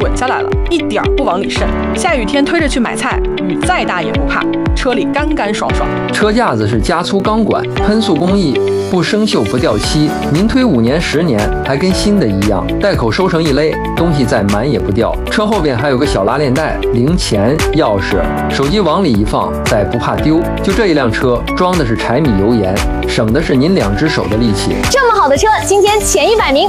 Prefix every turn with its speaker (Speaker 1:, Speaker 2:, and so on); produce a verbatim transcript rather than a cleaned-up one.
Speaker 1: 稳下来了，一点儿不往里渗。下雨天推着去买菜，雨再大也不怕，车里干干爽爽。
Speaker 2: 车架子是加粗钢管，喷塑工艺，不生锈不掉漆。您推五年十年还跟新的一样，带口收成一勒，东西再满也不掉。车后边还有个小拉链袋，零钱、钥匙、手机往里一放，再不怕丢。就这一辆车，装的是柴米油盐，省的是您两只手的力气。
Speaker 3: 这么好的车，今天前一百名